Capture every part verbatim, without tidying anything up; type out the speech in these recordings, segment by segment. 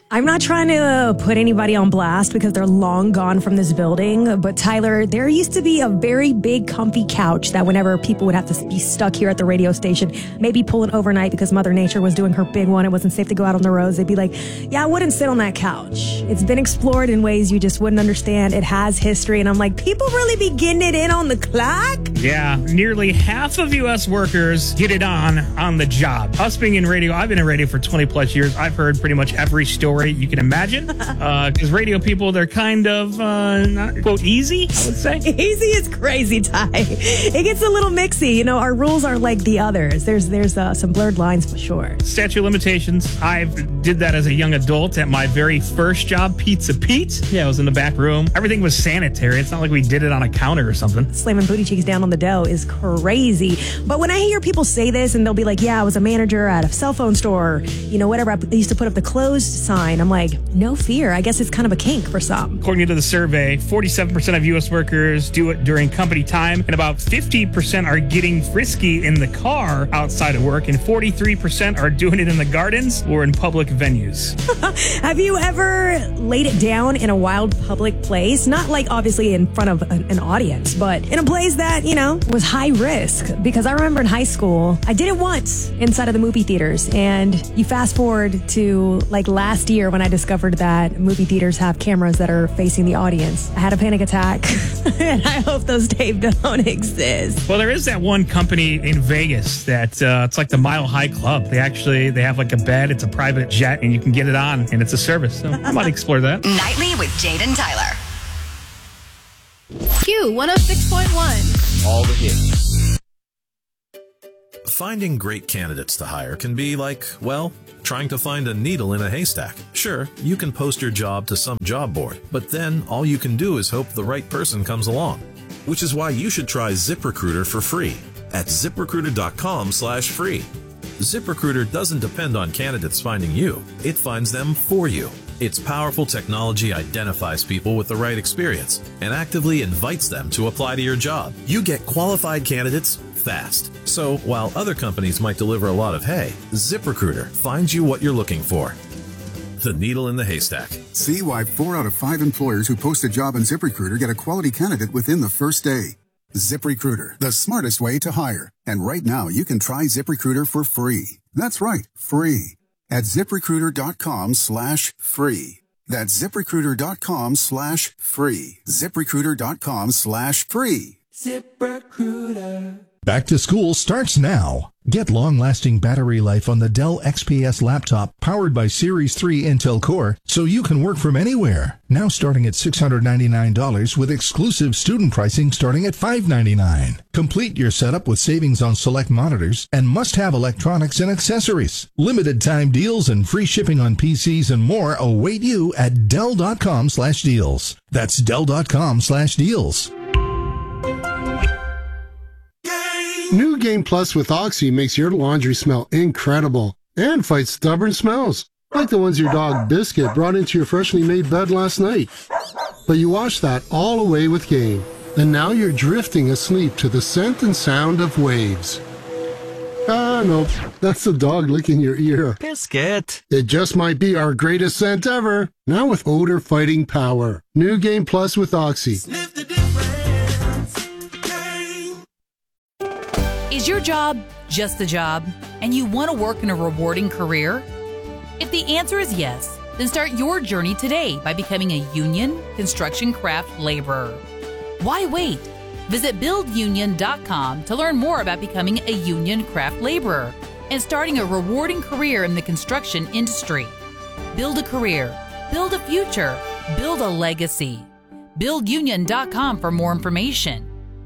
I'm not trying to put anybody on blast because they're long gone from this building, but Tyler, there used to be a very big comfy couch that whenever people would have to be stuck here at the radio station, maybe pulling overnight because Mother Nature was doing her big one, it wasn't safe to go out on the roads, they'd be like, yeah, I wouldn't sit on that couch. It's been explored in ways you just wouldn't understand. It has history. And I'm like, people really be getting it in on the clock? Yeah, nearly half of U S workers get it on on the job. Us being in radio, I've been in radio for twenty plus years. I've heard pretty much every story you can imagine. Because uh, radio people, they're kind of, uh, not, quote, easy, I would say. Easy is crazy, Ty. It gets a little mixy. You know, our rules are like the others. There's there's uh, some blurred lines for sure. Statute of limitations. I did that as a young adult at my very first job, Pizza Pete. Yeah, I was in the back room. Everything was sanitary. It's not like we did it on a counter or something. Slamming booty cheeks down on the dough is crazy. But when I hear people say this and they'll be like, yeah, I was a manager at a cell phone store, you know, whatever. I used to put up the closed sign. I'm like, no fear. I guess it's kind of a kink for some. According to the survey, forty-seven percent of U S workers do it during company time, and about fifty percent are getting frisky in the car outside of work, and forty-three percent are doing it in the gardens or in public venues. Have you ever laid it down in a wild public place? Not like obviously in front of an, an audience, but in a place that, you know, was high risk. Because I remember in high school, I did it once inside of the movie theaters. And you fast forward to like last year when I discovered that movie theaters have cameras that are facing the audience. I had a panic attack, and I hope those days don't exist. Well, there is that one company in Vegas that uh, it's like the Mile High Club. They actually, they have like a bed, it's a private jet, and you can get it on, and it's a service. So I might explore that. Nightly with Jade and Tyler. Q one oh six point one. All the hits. Finding great candidates to hire can be like, well, trying to find a needle in a haystack. Sure, you can post your job to some job board, but then all you can do is hope the right person comes along. Which is why you should try ZipRecruiter for free at ZipRecruiter.com slash free. ZipRecruiter doesn't depend on candidates finding you. It finds them for you. Its powerful technology identifies people with the right experience and actively invites them to apply to your job. You get qualified candidates fast. So while other companies might deliver a lot of hay, ZipRecruiter finds you what you're looking for. The needle in the haystack. See why four out of five employers who post a job on ZipRecruiter get a quality candidate within the first day. ZipRecruiter, the smartest way to hire. And right now, you can try ZipRecruiter for free. That's right, free. At ZipRecruiter.com slash free. That's ZipRecruiter.com slash free. ZipRecruiter.com slash free. ZipRecruiter. Back to school starts now. Get long-lasting battery life on the Dell X P S laptop powered by Series three Intel Core so you can work from anywhere. Now starting at six hundred ninety-nine dollars with exclusive student pricing starting at five hundred ninety-nine dollars. Complete your setup with savings on select monitors and must-have electronics and accessories. Limited time deals and free shipping on P Cs and more await you at Dell.com slash deals. That's Dell.com slash deals. New Game Plus with Oxy makes your laundry smell incredible and fights stubborn smells, like the ones your dog Biscuit brought into your freshly made bed last night. But you washed that all away with Game, and now you're drifting asleep to the scent and sound of waves. Ah, nope, that's the dog licking your ear. Biscuit. It just might be our greatest scent ever, now with odor-fighting power. New Game Plus with Oxy. Sniff the difference. Is your job just a job, and you want to work in a rewarding career? If the answer is yes, then start your journey today by becoming a union construction craft laborer. Why wait? Visit build union dot com to learn more about becoming a union craft laborer and starting a rewarding career in the construction industry. Build a career, build a future, build a legacy. build union dot com for more information.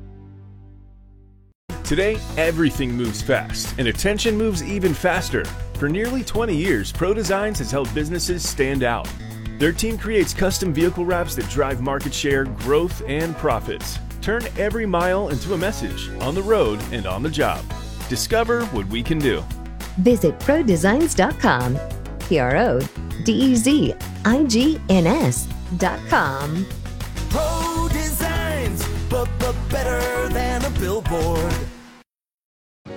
Today, everything moves fast, and attention moves even faster. For nearly twenty years, Pro Designs has helped businesses stand out. Their team creates custom vehicle wraps that drive market share, growth, and profits. Turn every mile into a message, on the road and on the job. Discover what we can do. Visit Pro Designs dot com. P R O D E Z I G N S dot com. Pro Designs, but, but better than a billboard.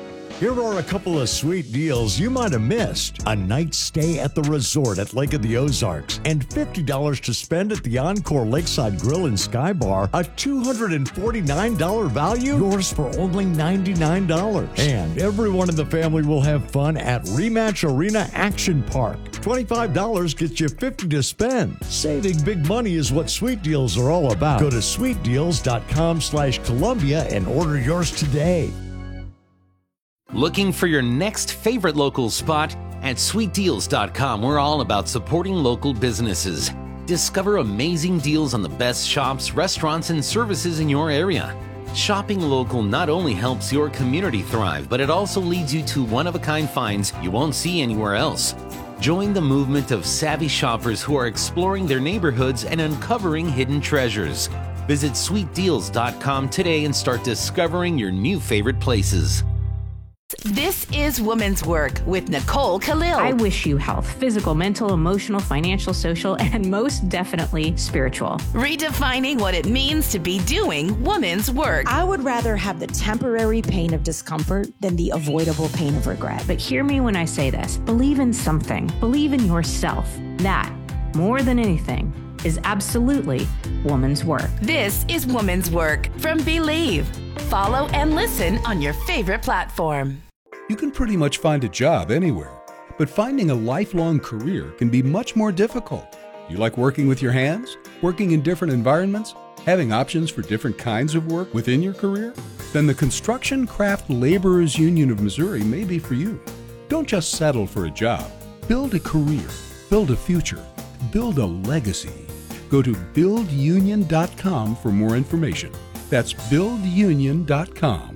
Here are a couple of sweet deals you might have missed. A night stay at the resort at Lake of the Ozarks and fifty dollars to spend at the Encore Lakeside Grill and Sky Bar. A two hundred forty-nine dollars value, yours for only ninety-nine dollars. And everyone in the family will have fun at Rematch Arena Action Park. twenty-five dollars gets you fifty dollars to spend. Saving big money is what Sweet Deals are all about. Go to sweet deals dot com slash Columbia and order yours today. Looking for your next favorite local spot? At sweet deals dot com, we're all about supporting local businesses. Discover amazing deals on the best shops, restaurants, and services in your area. Shopping local not only helps your community thrive, but it also leads you to one-of-a-kind finds you won't see anywhere else. Join the movement of savvy shoppers who are exploring their neighborhoods and uncovering hidden treasures. Visit sweet deals dot com today and start discovering your new favorite places. This is Woman's Work with Nicole Khalil. I wish you health, physical, mental, emotional, financial, social, and most definitely spiritual. Redefining what it means to be doing woman's work. I would rather have the temporary pain of discomfort than the avoidable pain of regret. But hear me when I say this. Believe in something. Believe in yourself. That, more than anything, is absolutely woman's work. This is Woman's Work from Believe. Follow and listen on your favorite platform. You can pretty much find a job anywhere, but finding a lifelong career can be much more difficult. You like working with your hands? Working in different environments? Having options for different kinds of work within your career? Then the Construction Craft Laborers Union of Missouri may be for you. Don't just settle for a job. Build a career. Build a future. Build a legacy. Go to build union dot com for more information. That's build union dot com.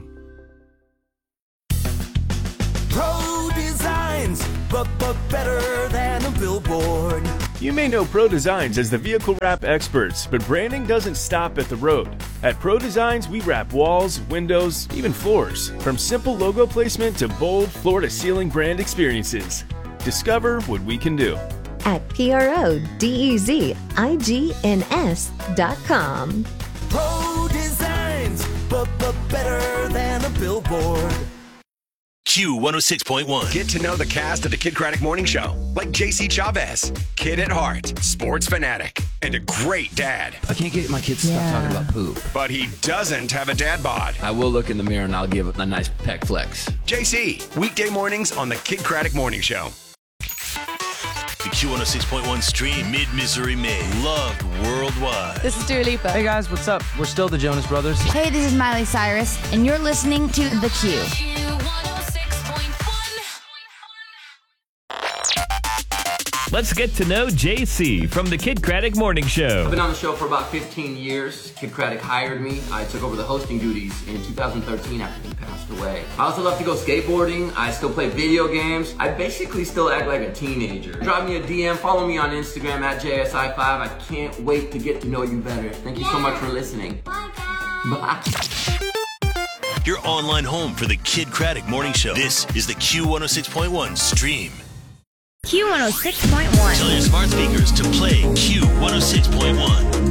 Pro Designs, but, but better than a billboard. You may know Pro Designs as the vehicle wrap experts, but branding doesn't stop at the road. At Pro Designs, we wrap walls, windows, even floors. From simple logo placement to bold floor-to-ceiling brand experiences. Discover what we can do at P R O D E Z I G N S dot com. Pro Designs, but, but better than a billboard. Q one oh six point one. Get to know the cast of the Kid Craddock Morning Show, like J C Chavez, kid at heart, sports fanatic, and a great dad. I can't get my kids to Yeah. stop talking about poop. But he doesn't have a dad bod. I will look in the mirror and I'll give a nice peck flex. J C, weekday mornings on the Kid Craddock Morning Show. The Q one oh six point one stream, Mid-Missouri made, loved worldwide. This is Dua Lipa. Hey guys, what's up? We're still the Jonas Brothers. Hey, this is Miley Cyrus, and you're listening to The Q. Let's get to know J C from the Kid Craddock Morning Show. I've been on the show for about fifteen years. Kid Craddock hired me. I took over the hosting duties in two thousand thirteen after he passed away. I also love to go skateboarding. I still play video games. I basically still act like a teenager. Drop me a D M, follow me on Instagram at J S I five. I can't wait to get to know you better. Thank you so much for listening. Bye, guys. Bye. Your online home for the Kid Craddock Morning Show. This is the Q one oh six point one stream. Q one oh six point one. Tell your smart speakers to play Q one oh six point one.